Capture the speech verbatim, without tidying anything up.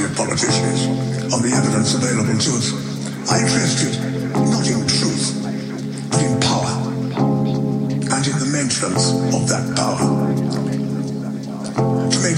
sophisticated politicians on the evidence available to us. I interested not in truth, but in power, and in the maintenance of that power. To make